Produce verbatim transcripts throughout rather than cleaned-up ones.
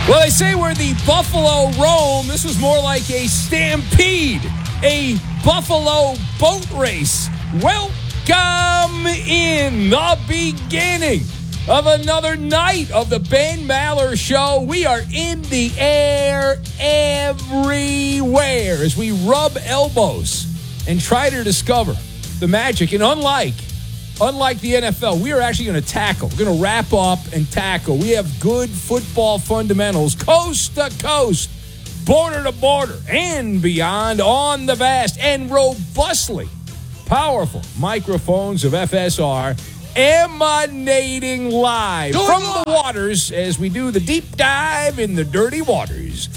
Well, they say where the buffalo roam, this was more like a stampede, a buffalo boat race. Welcome in the beginning of another night of the Ben Maller Show. We are in the air everywhere as we rub elbows and try to discover the magic. And unlike, unlike the N F L, we are actually going to tackle. We're going to wrap up and tackle. We have good football fundamentals, coast to coast, border to border, and beyond on the vast and robustly powerful microphones of F S R, emanating live from the waters as we do the deep dive in the dirty waters.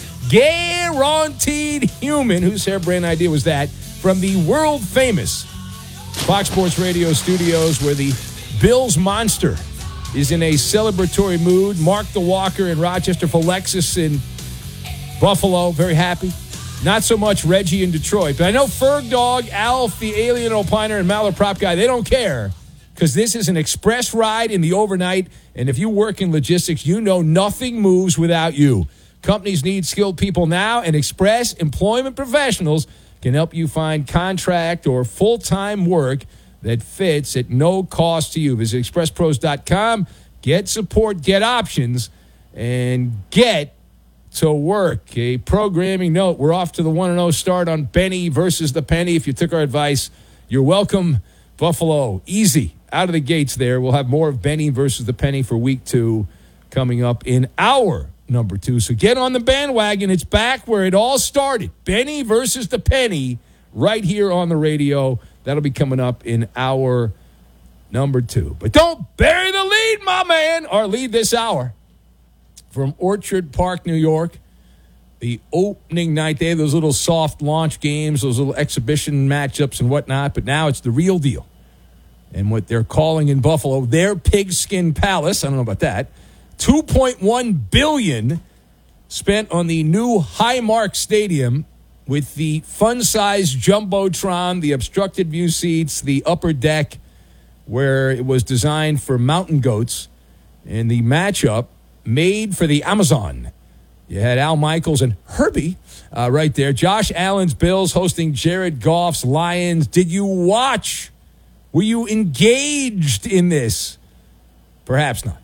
Guaranteed Human, whose harebrained idea was that, from the world-famous Fox Sports Radio studios where the Bills monster is in a celebratory mood. Mark the Walker in Rochester for Lexus in Buffalo, very happy. Not so much Reggie in Detroit. But I know Ferg Dog, Alf, the Alien Opiner, and Maller Prop Guy, they don't care because this is an express ride in the overnight. And if you work in logistics, you know nothing moves without you. Companies need skilled people now, and Express Employment Professionals can help you find contract or full-time work that fits at no cost to you. Visit express pros dot com, get support, get options, and get to work. A programming note, we're off to the one and oh start on Benny versus the Penny. If you took our advice, you're welcome. Buffalo, easy out of the gates there. We'll have more of Benny versus the Penny for week two coming up in our number two. So get on the bandwagon. It's back where it all started. Benny versus the Penny right here on the radio. That'll be coming up in our number two. But don't bury the lead, my man. Our lead this hour from Orchard Park, New York. The opening night, they have those little soft launch games, those little exhibition matchups and whatnot. But now it's the real deal. And what they're calling in Buffalo their Pigskin Palace. I don't know about that. two point one billion dollars spent on the new Highmark Stadium with the fun-sized Jumbotron, the obstructed view seats, the upper deck where it was designed for mountain goats, and the matchup made for the Amazon. You had Al Michaels and Herbie uh, right there. Josh Allen's Bills hosting Jared Goff's Lions. Did you watch? Were you engaged in this? Perhaps not.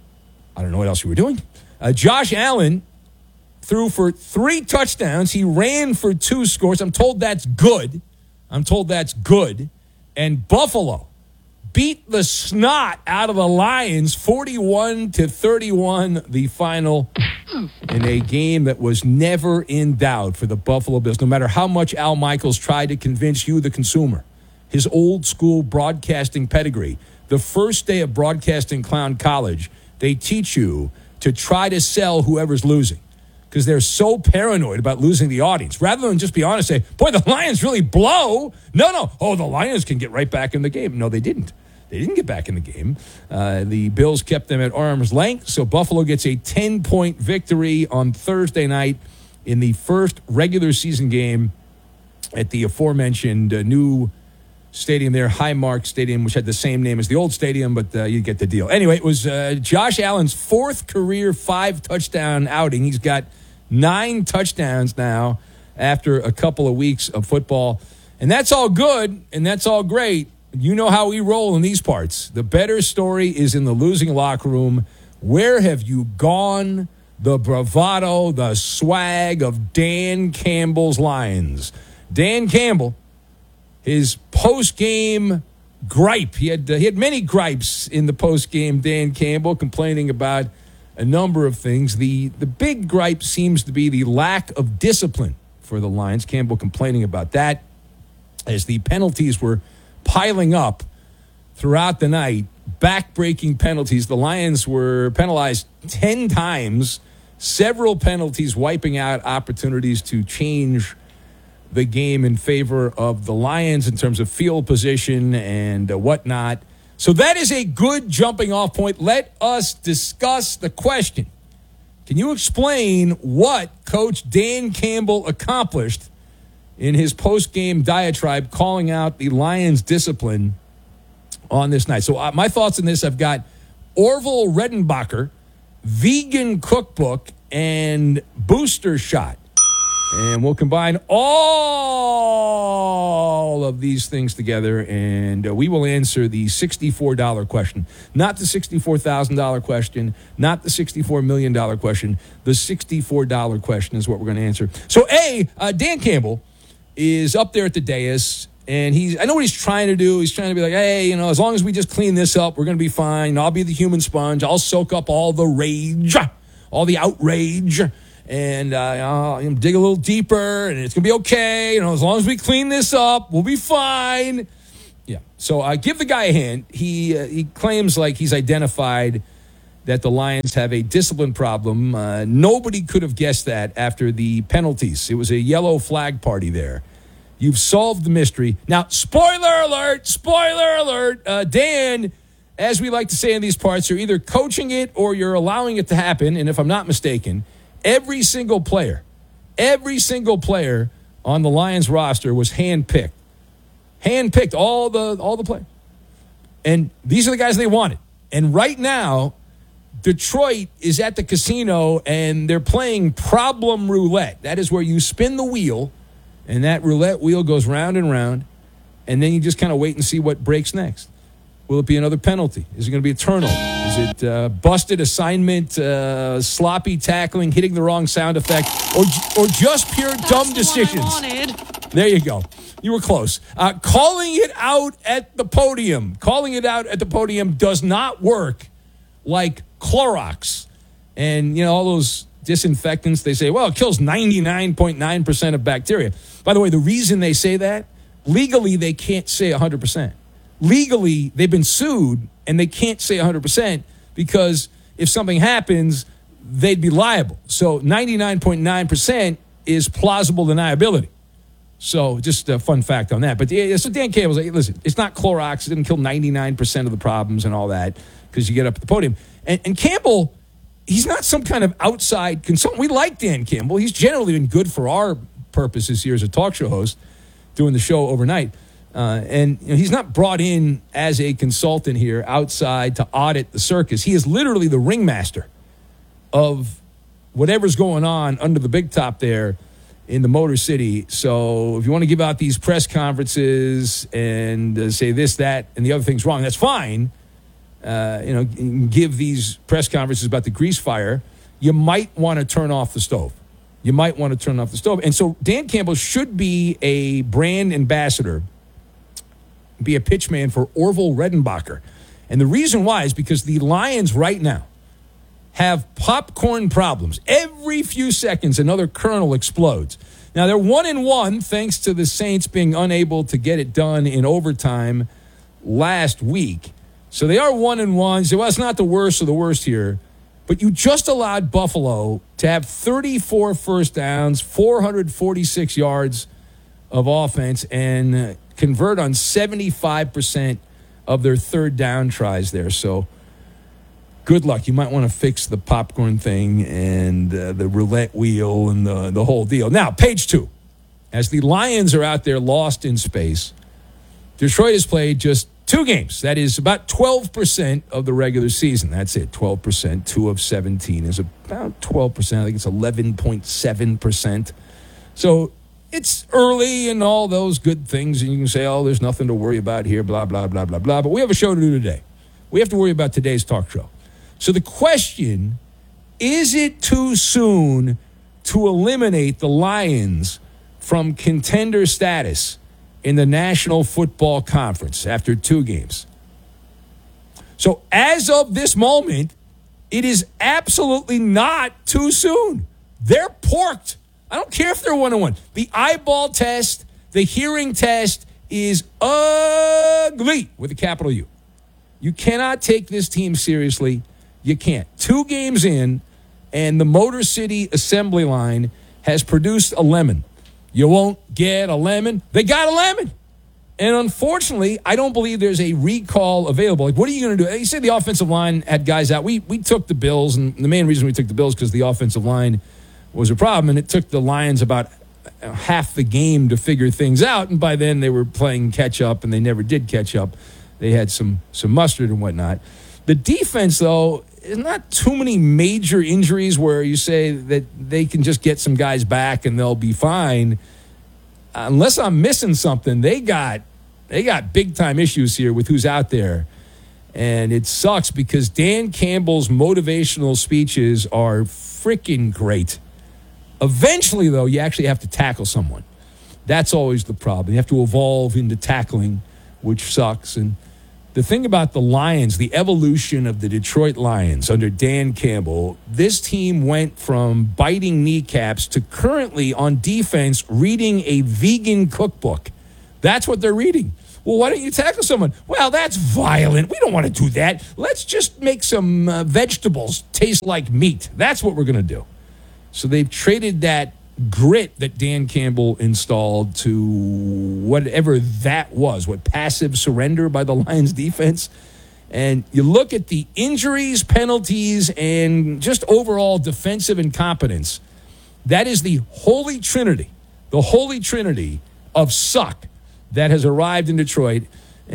I don't know what else you were doing. Uh, Josh Allen threw for three touchdowns. He ran for two scores. I'm told that's good. I'm told that's good. And Buffalo beat the snot out of the Lions, forty-one to thirty-one, the final, in a game that was never in doubt for the Buffalo Bills, no matter how much Al Michaels tried to convince you, the consumer, his old-school broadcasting pedigree. The first day of Broadcasting Clown College, they teach you to try to sell whoever's losing because they're so paranoid about losing the audience. Rather than just be honest, say, boy, the Lions really blow. No, no. Oh, the Lions can get right back in the game. No, they didn't. They didn't get back in the game. Uh, the Bills kept them at arm's length, so Buffalo gets a ten-point victory on Thursday night in the first regular season game at the aforementioned uh, new stadium there, Highmark Stadium, which had the same name as the old stadium, but uh, you get the deal. Anyway, it was uh, Josh Allen's fourth career five-touchdown outing. He's got nine touchdowns now after a couple of weeks of football. And that's all good, and that's all great. You know how we roll in these parts. The better story is in the losing locker room. Where have you gone? The bravado, the swag of Dan Campbell's Lions. Dan Campbell, his post-game gripe. He had uh, he had many gripes in the post-game, Dan Campbell, complaining about a number of things. The, the big gripe seems to be the lack of discipline for the Lions. Campbell complaining about that as the penalties were piling up throughout the night. Back-breaking penalties. The Lions were penalized ten times, several penalties wiping out opportunities to change the game in favor of the Lions in terms of field position and uh, whatnot. So that is a good jumping off point. Let us discuss the question. Can you explain what Coach Dan Campbell accomplished in his post-game diatribe calling out the Lions' discipline on this night? So uh, my thoughts on this, I've got Orville Redenbacher, Vegan Cookbook, and booster shot. And we'll combine all of these things together, and uh, we will answer the sixty-four dollars question. Not the sixty-four thousand dollars question, not the sixty-four million dollars question. The sixty-four dollars question is what we're going to answer. So, A, uh, Dan Campbell is up there at the dais, and he's I know what he's trying to do. He's trying to be like, hey, you know, as long as we just clean this up, we're going to be fine. I'll be the human sponge. I'll soak up all the rage, all the outrage. And uh, I'll dig a little deeper, and it's going to be okay. You know, as long as we clean this up, we'll be fine. Yeah. So uh, give the guy a hand. He uh, he claims like he's identified that the Lions have a discipline problem. Uh, nobody could have guessed that after the penalties. It was a yellow flag party there. You've solved the mystery. Now, spoiler alert, spoiler alert. Uh, Dan, as we like to say in these parts, you're either coaching it or you're allowing it to happen. And if I'm not mistaken, every single player, every single player on the Lions roster was handpicked. Handpicked, all the all the players. And these are the guys they wanted. And right now, Detroit is at the casino, and they're playing problem roulette. That is where you spin the wheel, and that roulette wheel goes round and round, and then you just kind of wait and see what breaks next. Will it be another penalty? Is it going to be a turnover? Is it uh, busted assignment, uh, sloppy tackling, hitting the wrong sound effect, or or just pure That's dumb decisions? There you go. You were close. Uh, calling it out at the podium. Calling it out at the podium does not work like Clorox. And, you know, all those disinfectants, they say, well, it kills ninety-nine point nine percent of bacteria. By the way, the reason they say that, legally they can't say one hundred percent. Legally, they've been sued, and they can't say one hundred percent because if something happens, they'd be liable. So ninety-nine point nine percent is plausible deniability. So just a fun fact on that. But yeah, so Dan Campbell's like, listen, it's not Clorox. It didn't kill ninety-nine percent of the problems and all that because you get up at the podium. And, and Campbell, he's not some kind of outside consultant. We like Dan Campbell. He's generally been good for our purposes here as a talk show host doing the show overnight. Uh, and you know, he's not brought in as a consultant here outside to audit the circus. He is literally the ringmaster of whatever's going on under the big top there in the Motor City. So if you want to give out these press conferences and uh, say this, that, and the other thing's wrong, that's fine. Uh, you know, give these press conferences about the grease fire. You might want to turn off the stove. You might want to turn off the stove. And so Dan Campbell should be a brand ambassador, be a pitchman for Orville Redenbacher. And the reason why is because the Lions right now have popcorn problems. Every few seconds, another kernel explodes. Now, they're one and one thanks to the Saints being unable to get it done in overtime last week. So they are one and one. So, well, it's not the worst of the worst here. But you just allowed Buffalo to have thirty-four first downs, four hundred forty-six yards of offense, and convert on seventy-five percent of their third down tries there. So good luck. You might want to fix the popcorn thing and uh, the roulette wheel and the, the whole deal. Now, page two. As the Lions are out there lost in space, Detroit has played just two games. That is about twelve percent of the regular season. That's it, twelve percent. Two of seventeen is about twelve percent. I think it's eleven point seven percent. So it's early and all those good things, and you can say, oh, there's nothing to worry about here, blah, blah, blah, blah, blah. But we have a show to do today. We have to worry about today's talk show. So the question, is it too soon to eliminate the Lions from contender status in the National Football Conference after two games? So as of this moment, it is absolutely not too soon. They're porked. I don't care if they're one and one. The eyeball test, the hearing test is ugly with a capital U. You cannot take this team seriously. You can't. Two games in, and the Motor City assembly line has produced a lemon. You won't get a lemon. They got a lemon. And unfortunately, I don't believe there's a recall available. Like, what are you going to do? You say the offensive line had guys out. We we took the Bills, and the main reason we took the Bills because the offensive line was a problem, and it took the Lions about half the game to figure things out, and by then they were playing catch-up, and they never did catch up. They had some some mustard and whatnot. The defense, though, not too many major injuries where you say that they can just get some guys back and they'll be fine. Unless I'm missing something, they got they got big time issues here with who's out there. And it sucks because Dan Campbell's motivational speeches are freaking great. Eventually, though, you actually have to tackle someone. That's always the problem. You have to evolve into tackling, which sucks. And the thing about the Lions, the evolution of the Detroit Lions under Dan Campbell, this team went from biting kneecaps to currently on defense reading a vegan cookbook. That's what they're reading. Well, why don't you tackle someone? Well, that's violent. We don't want to do that. Let's just make some uh, vegetables taste like meat. That's what we're going to do. So they've traded that grit that Dan Campbell installed to whatever that was, what passive surrender by the Lions defense. And you look at the injuries, penalties, and just overall defensive incompetence. That is the holy trinity, the holy trinity of suck that has arrived in Detroit.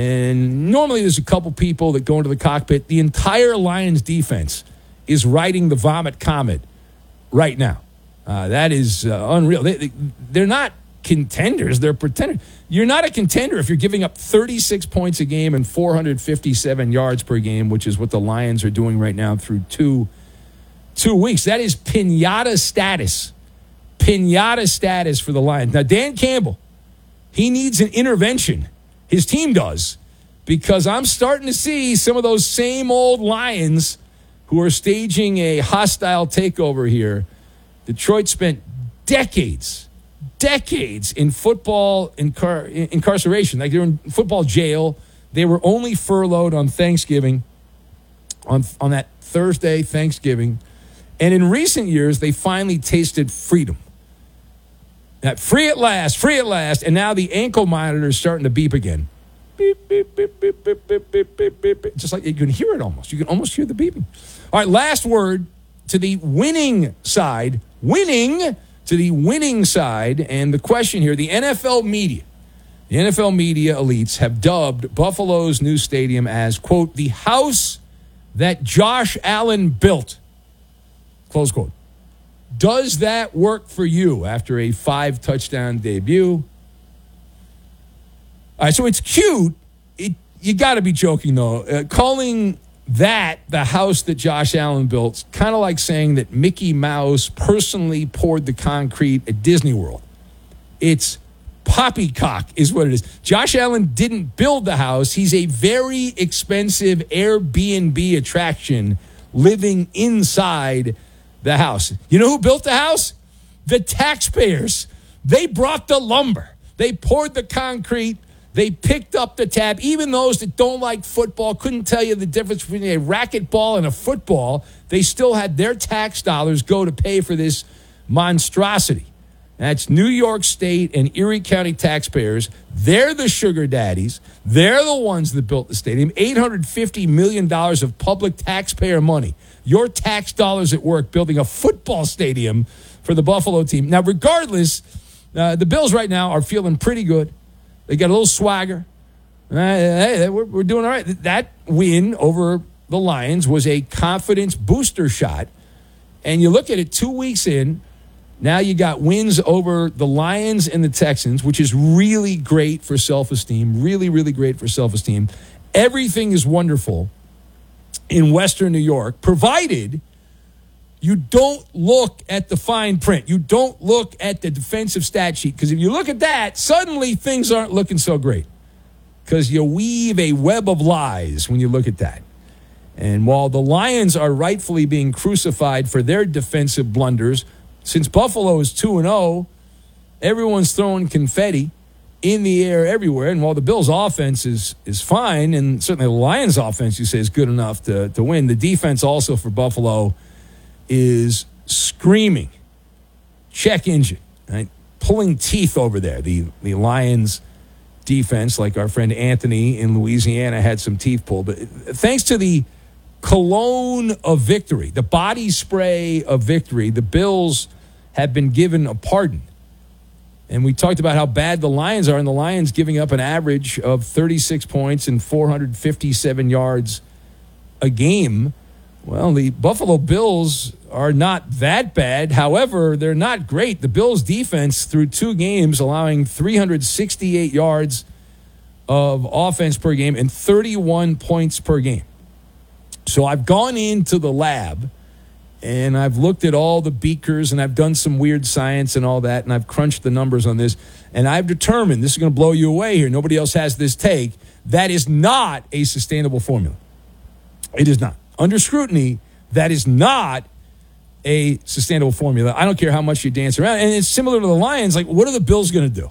And normally there's a couple people that go into the cockpit. The entire Lions defense is riding the vomit comet right now. Uh, that is uh, unreal. They, they, they're not contenders. They're pretenders. You're not a contender if you're giving up thirty-six points a game and four hundred fifty-seven yards per game, which is what the Lions are doing right now through two, two weeks. That is pinata status. Pinata status for the Lions. Now, Dan Campbell, he needs an intervention. His team does, because I'm starting to see some of those same old Lions who are staging a hostile takeover here. Detroit spent decades, decades in football incar- incarceration. Like they were in football jail. They were only furloughed on Thanksgiving, on, on that Thursday, Thanksgiving. And in recent years, they finally tasted freedom. That free at last, free at last, and now the ankle monitor is starting to beep again. Beep, beep, beep, beep, beep, beep, beep, beep, beep. Just like you can hear it almost. You can almost hear the beeping. All right, last word to the winning side. Winning to the winning side. And the question here, the N F L media, the N F L media elites have dubbed Buffalo's new stadium as, quote, the house that Josh Allen built, close quote. Does that work for you after a five-touchdown debut? All right, so it's cute. It, you got to be joking, though. Uh, calling that the house that Josh Allen built, kind of like saying that Mickey Mouse personally poured the concrete at Disney World. It's poppycock is what it is. Josh Allen didn't build the house. He's a very expensive Airbnb attraction living inside the house. You know who built the house? The taxpayers. They brought the lumber. They poured the concrete. They picked up the tab. Even those that don't like football, couldn't tell you the difference between a racquetball and a football, they still had their tax dollars go to pay for this monstrosity. That's New York State and Erie County taxpayers. They're the sugar daddies. They're the ones that built the stadium. eight hundred fifty million dollars of public taxpayer money. Your tax dollars at work building a football stadium for the Buffalo team. Now, regardless, uh, the Bills right now are feeling pretty good. They got a little swagger. Uh, hey, we're, we're doing all right. That win over the Lions was a confidence booster shot. And you look at it two weeks in, now you got wins over the Lions and the Texans, which is really great for self-esteem, really, really great for self-esteem. Everything is wonderful in Western New York, provided you don't look at the fine print. You don't look at the defensive stat sheet. Because if you look at that, suddenly things aren't looking so great. Because you weave a web of lies when you look at that. And while the Lions are rightfully being crucified for their defensive blunders, since Buffalo is two and oh, everyone's throwing confetti in the air everywhere. And while the Bills' offense is is fine, and certainly the Lions' offense, you say, is good enough to, to win, the defense also for Buffalo is screaming. Check engine, right? Pulling teeth over there. The, the Lions' defense, like our friend Anthony in Louisiana, had some teeth pulled. But thanks to the cologne of victory, the body spray of victory, the Bills have been given a pardon. And we talked about how bad the Lions are, and the Lions giving up an average of thirty-six points and four hundred fifty-seven yards a game. Well, the Buffalo Bills are not that bad. However, they're not great. The Bills' defense through two games allowing three hundred sixty-eight yards of offense per game and thirty-one points per game. So I've gone into the lab and I've looked at all the beakers and I've done some weird science and all that, and I've crunched the numbers on this, and I've determined, this is going to blow you away here, nobody else has this take, that is not a sustainable formula. It is not. Under scrutiny, that is not a sustainable formula. I don't care how much you dance around. And it's similar to the Lions. Like, what are the Bills going to do?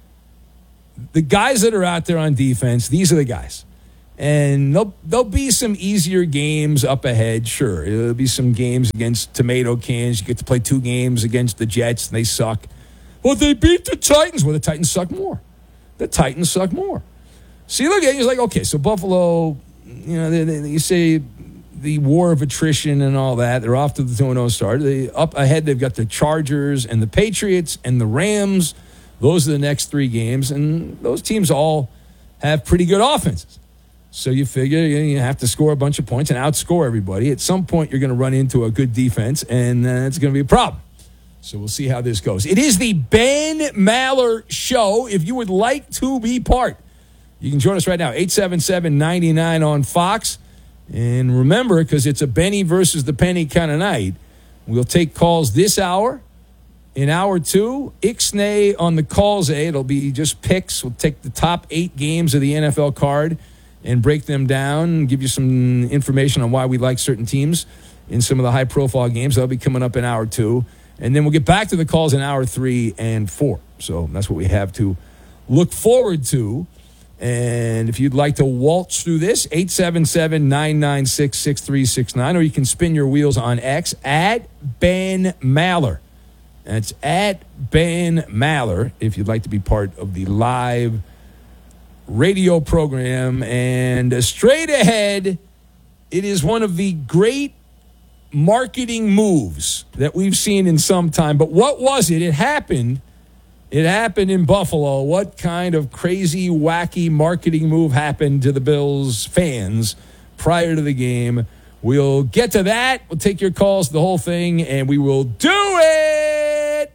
The guys that are out there on defense, these are the guys. And there'll, there'll be some easier games up ahead, sure. There'll be some games against tomato cans. You get to play two games against the Jets, and they suck. Well, they beat the Titans. Well, the Titans suck more. The Titans suck more. So you look at it, you're like, okay, so Buffalo, you know, they, they, you say the war of attrition and all that. They're off to the two and oh start. They, up ahead, they've got the Chargers and the Patriots and the Rams. Those are the next three games, and those teams all have pretty good offenses. So you figure you have to score a bunch of points and outscore everybody. At some point, you're going to run into a good defense, and uh, it's going to be a problem. So we'll see how this goes. It is the Ben Maller Show. If you would like to be part, you can join us right now, eight seven seven, nine nine on Fox. And remember, because it's a Benny versus the Penny kind of night, we'll take calls this hour. In hour two, Ixnay on the calls A. It'll be just picks. We'll take the top eight games of the N F L card and break them down and give you some information on why we like certain teams in some of the high-profile games. That'll be coming up in hour two. And then we'll get back to the calls in hour three and four. So that's what we have to look forward to. And if you'd like to waltz through this, eight seven seven, nine nine six, six three six nine, or you can spin your wheels on X at Ben Maller. That's at Ben Maller if you'd like to be part of the live radio program. And straight ahead, it is one of the great marketing moves that we've seen in some time. But what was it? It happened. It happened in Buffalo. What kind of crazy, wacky marketing move happened to the Bills fans prior to the game? We'll get to that. We'll take your calls, the whole thing, and we will do it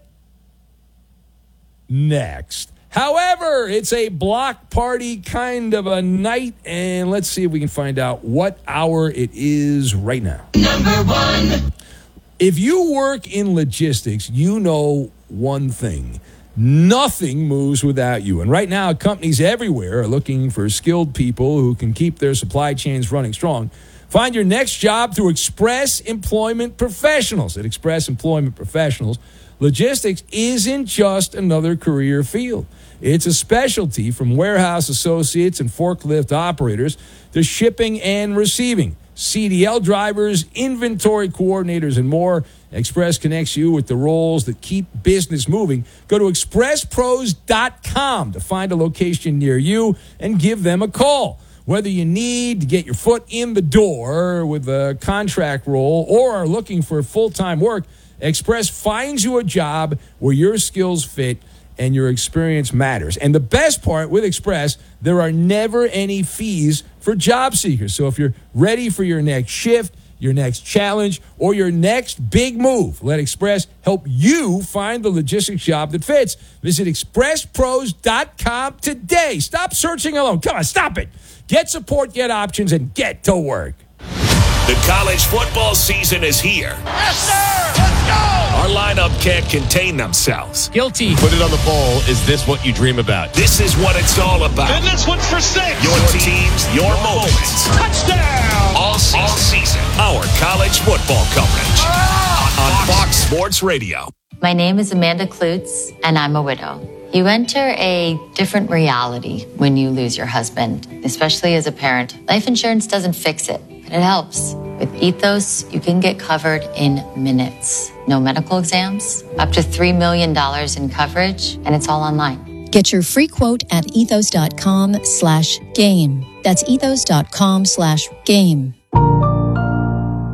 next. However, it's a block party kind of a night, and let's see if we can find out what hour it is right now. Number one. If you work in logistics, you know one thing. Nothing moves without you. And right now, companies everywhere are looking for skilled people who can keep their supply chains running strong. Find your next job through Express Employment Professionals. At Express Employment Professionals, logistics isn't just another career field. It's a specialty from warehouse associates and forklift operators to shipping and receiving, C D L drivers, inventory coordinators, and more. Express connects you with the roles that keep business moving. Go to express pros dot com to find a location near you and give them a call. Whether you need to get your foot in the door with a contract role or are looking for full-time work, Express finds you a job where your skills fit and your experience matters. And the best part with Express, there are never any fees for job seekers. So if you're ready for your next shift, your next challenge, or your next big move, let Express help you find the logistics job that fits. Visit express pros dot com today. Stop searching alone. Come on, stop it. Get support, get options, and get to work. The college football season is here. Yes, sir! Let's go! Our lineup can't contain themselves. Guilty. Put it on the bowl. Is this what you dream about? This is what it's all about. And this one's for six! Your teams, your moments. Touchdown! All season. All season. Our college football coverage. Oh! On Fox Sports Radio. My name is Amanda Klutz, and I'm a widow. You enter a different reality when you lose your husband, especially as a parent. Life insurance doesn't fix it, but it helps. With Ethos, you can get covered in minutes. No medical exams, up to three million dollars in coverage, and it's all online. Get your free quote at ethos.com slash game. That's ethos.com slash game.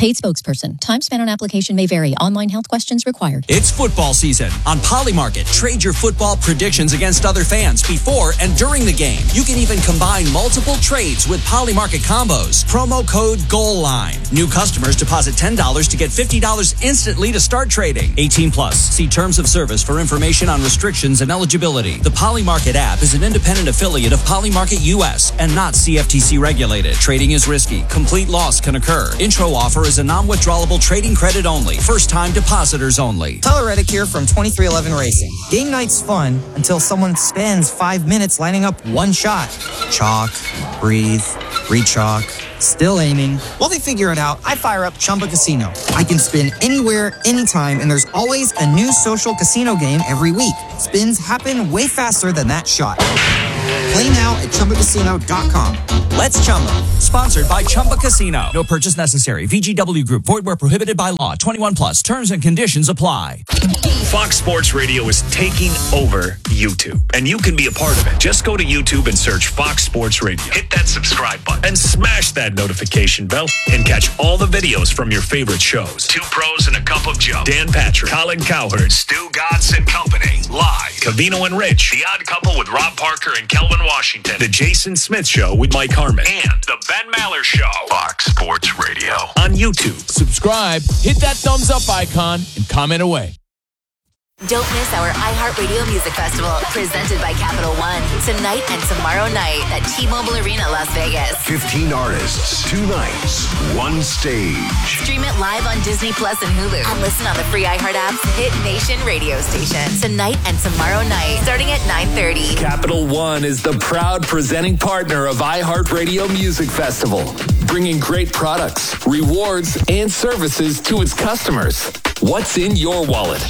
Paid spokesperson. Time spent on application may vary. Online health questions required. It's football season. On Polymarket, trade your football predictions against other fans before and during the game. You can even combine multiple trades with Polymarket combos. Promo code GOALLINE. New customers deposit ten dollars to get fifty dollars instantly to start trading. eighteen plus. See terms of service for information on restrictions and eligibility. The Polymarket app is an independent affiliate of Polymarket U S and not C F T C regulated. Trading is risky. Complete loss can occur. Intro offer is a non-withdrawable trading credit only. First-time depositors only. Tyler Reddick here from twenty-three eleven Racing. Game night's fun until someone spends five minutes lining up one shot. Chalk, breathe, re-chalk, still aiming. While they figure it out, I fire up Chumba Casino. I can spin anywhere, anytime, and there's always a new social casino game every week. Spins happen way faster than that shot. Play now at Chumba Casino dot com. Let's Chumba. Sponsored by Chumba Casino. No purchase necessary. V G W Group. Void where prohibited by law. twenty-one plus. Terms and conditions apply. Fox Sports Radio is taking over YouTube, and you can be a part of it. Just go to YouTube and search Fox Sports Radio. Hit that subscribe button and smash that notification bell and catch all the videos from your favorite shows. Two Pros and a Cup of Joe. Dan Patrick, Colin Cowherd, Stu Godson and Company. Live. Cavino and Rich. The Odd Couple with Rob Parker and Kelvin Washington. The Jason Smith Show with Mike Harmon. And The Ben Maller Show. Fox Sports Radio on YouTube. Subscribe, hit that thumbs up icon, and comment away. Don't miss our iHeartRadio Music Festival, presented by Capital One, tonight and tomorrow night at T-Mobile Arena, Las Vegas. fifteen artists, two nights, one stage. Stream it live on Disney Plus and Hulu. And listen on the free iHeart app's Hit Nation radio station. Tonight and tomorrow night, starting at nine thirty. Capital One is the proud presenting partner of iHeartRadio Music Festival, bringing great products, rewards, and services to its customers. What's in your wallet?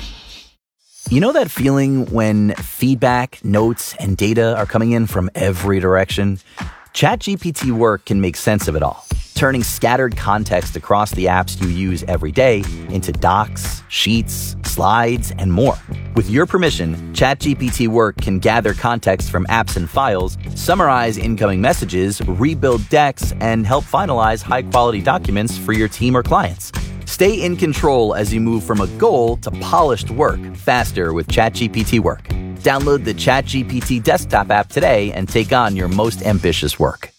You know that feeling when feedback, notes, and data are coming in from every direction? ChatGPT Work can make sense of it all, turning scattered context across the apps you use every day into docs, sheets, slides, and more. With your permission, ChatGPT Work can gather context from apps and files, summarize incoming messages, rebuild decks, and help finalize high-quality documents for your team or clients. Stay in control as you move from a goal to polished work faster with ChatGPT Work. Download the ChatGPT desktop app today and take on your most ambitious work.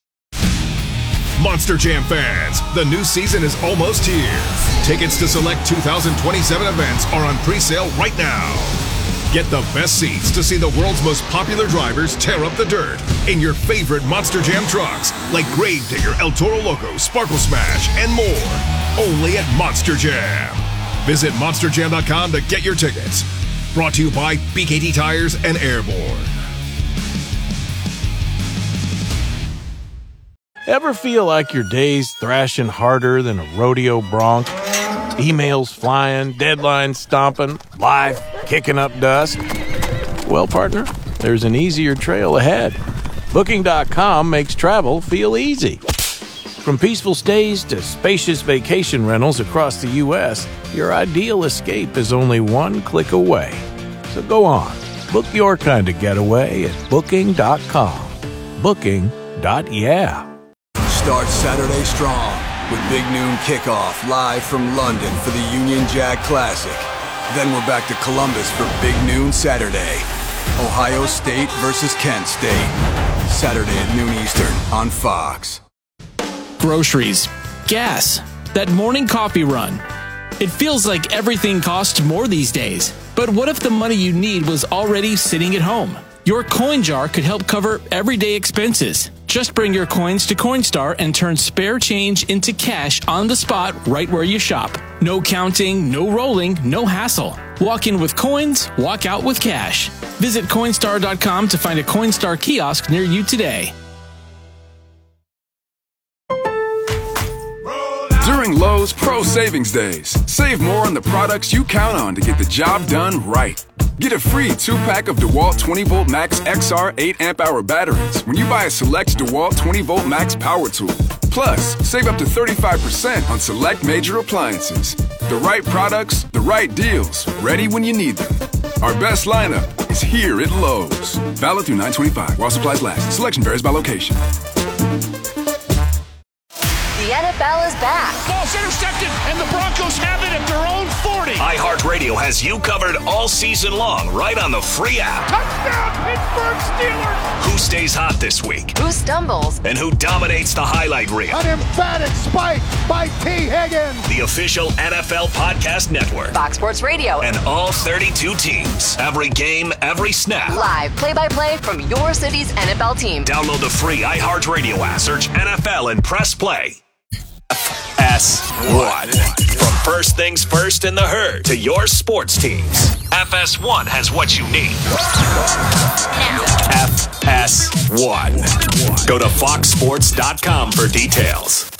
Monster Jam fans, the new season is almost here. Tickets to select two thousand twenty-seven events are on pre-sale right now. Get the best seats to see the world's most popular drivers tear up the dirt in your favorite Monster Jam trucks, like Gravedigger, El Toro Loco, Sparkle Smash, and more. Only at Monster Jam. Visit monster jam dot com to get your tickets. Brought to you by B K T Tires and Airborne. Ever feel like your day's thrashing harder than a rodeo bronc? Emails flying, deadlines stomping, life kicking up dust? Well, partner, there's an easier trail ahead. Booking dot com makes travel feel easy. From peaceful stays to spacious vacation rentals across the U S, your ideal escape is only one click away. So go on, book your kind of getaway at booking dot com. Booking. Yeah. Start Saturday strong with Big Noon Kickoff live from London for the Union Jack Classic. Then we're back to Columbus for Big Noon Saturday. Ohio State versus Kent State. Saturday at noon Eastern on Fox. Groceries, gas, that morning coffee run. It feels like everything costs more these days. But what if the money you need was already sitting at home? Your coin jar could help cover everyday expenses. Just bring your coins to Coinstar and turn spare change into cash on the spot right where you shop. No counting, no rolling, no hassle. Walk in with coins, walk out with cash. Visit Coinstar dot com to find a Coinstar kiosk near you today. During Lowe's Pro Savings Days, save more on the products you count on to get the job done right. Get a free two-pack of DeWalt twenty volt Max X R eight amp hour batteries when you buy a select DeWalt twenty volt Max power tool. Plus, save up to thirty-five percent on select major appliances. The right products, the right deals, ready when you need them. Our best lineup is here at Lowe's. Valid through nine twenty-five while supplies last. Selection varies by location. The N F L is back. Ball's intercepted, and the Broncos have it at their own forty. iHeartRadio has you covered all season long, right on the free app. Touchdown, Pittsburgh Steelers! Who stays hot this week? Who stumbles? And who dominates the highlight reel? An emphatic spike by T. Higgins. The official N F L Podcast Network. Fox Sports Radio. And all thirty-two teams. Every game, every snap. Live play-by-play from your city's N F L team. Download the free iHeartRadio app. Search N F L and press play. S one. From first things first in the herd to your sports teams. F S one has what you need. F S one. Go to fox sports dot com for details.